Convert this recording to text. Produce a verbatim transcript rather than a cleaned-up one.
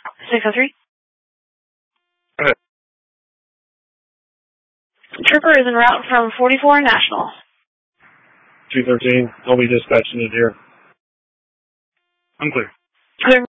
six oh three. Okay. Trooper is en route from forty-four National. two thirteen, I'll be dispatching it here. Unclear. Clear.